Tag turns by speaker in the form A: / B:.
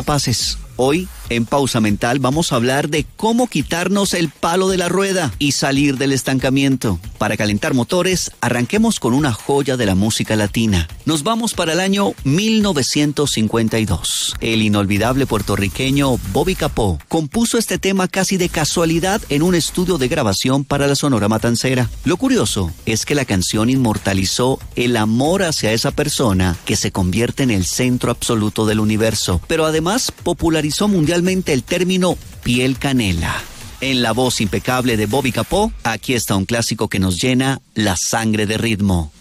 A: capaces. Hoy, en Pausa Mental, vamos a hablar de cómo quitarnos el palo de la rueda y salir del estancamiento. Para calentar motores, arranquemos con una joya de la música latina. Nos vamos para el año 1952. El inolvidable puertorriqueño Bobby Capó compuso este tema casi de casualidad en un estudio de grabación para la Sonora Matancera. Lo curioso es que la canción inmortalizó el amor hacia esa persona que se convierte en el centro absoluto del universo, pero además popularizó mundialmente el término piel canela. En la voz impecable de Bobby Capó, aquí está un clásico que nos llena la sangre de ritmo.